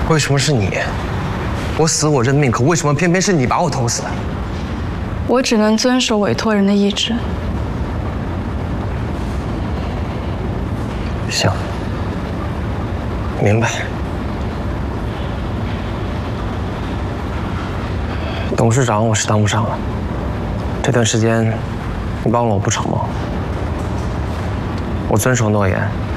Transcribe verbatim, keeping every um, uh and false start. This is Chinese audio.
为什么是你？我死我认命，可为什么偏偏是你把我捅死？ 我只能遵守委托人的意志。 行，明白。董事长我是当不上了，这段时间你帮了我不少忙，我遵守诺言。